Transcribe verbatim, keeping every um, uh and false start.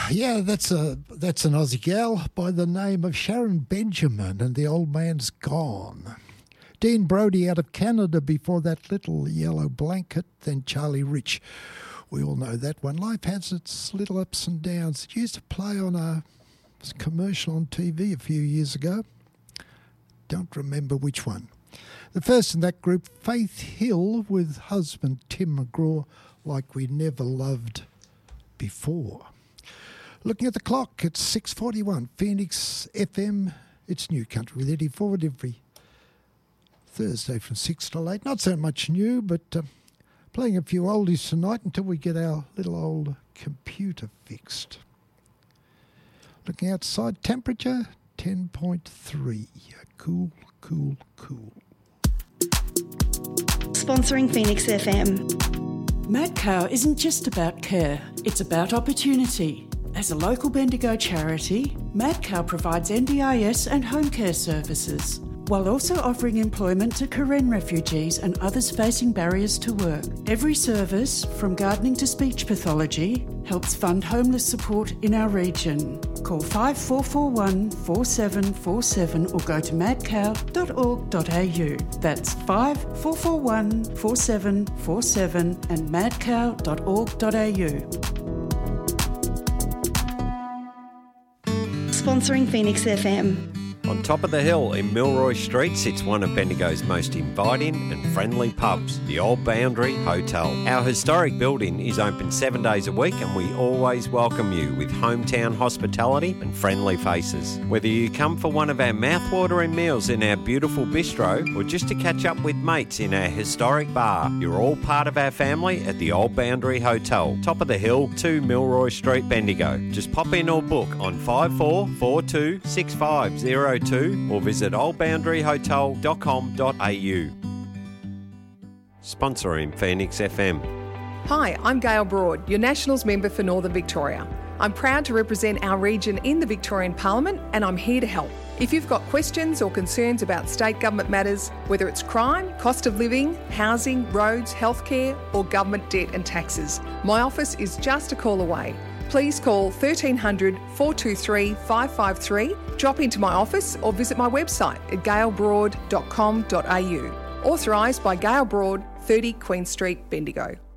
Yeah, that's a that's an Aussie gal by the name of Sharon Benjamin, and the old man's gone. Dean Brody out of Canada before that, Little Yellow Blanket, then Charlie Rich. We all know that one. Life has its little ups and downs. It used to play on a commercial on T V a few years ago. Don't remember which one. The first in that group, Faith Hill with husband Tim McGraw, Like We Never Loved Before. Looking at the clock, it's six forty-one. Phoenix F M, it's New Country with Eddie Ford every Thursday from six to eight. Not so much new, but uh, playing a few oldies tonight until we get our little old computer fixed. Looking outside, temperature ten point three. Cool, cool, cool. Sponsoring Phoenix F M. Mad Cow isn't just about care, it's about opportunity. As a local Bendigo charity, Mad Cow provides N D I S and home care services, while also offering employment to Karen refugees and others facing barriers to work. Every service, from gardening to speech pathology, helps fund homeless support in our region. Call five four four one, four seven four seven or go to mad cow dot org dot a u. That's five four four one, four seven four seven and mad cow dot org dot a u. Sponsoring Phoenix F M. On top of the hill in Milroy Street sits one of Bendigo's most inviting and friendly pubs, the Old Boundary Hotel. Our historic building is open seven days a week and we always welcome you with hometown hospitality and friendly faces. Whether you come for one of our mouthwatering meals in our beautiful bistro or just to catch up with mates in our historic bar, you're all part of our family at the Old Boundary Hotel, top of the hill, two Milroy Street, Bendigo. Just pop in or book on five four four two, six five zero two or visit old boundary hotel dot com dot a u. Sponsoring Phoenix F M. Hi, I'm Gail Broad, your Nationals member for Northern Victoria. I'm proud to represent our region in the Victorian Parliament and I'm here to help. If you've got questions or concerns about state government matters, whether it's crime, cost of living, housing, roads, healthcare or government debt and taxes, my office is just a call away. Please call thirteen hundred, four two three, five five three, drop into my office or visit my website at gail broad dot com dot a u. Authorised by Gail Broad, thirty Queen Street, Bendigo.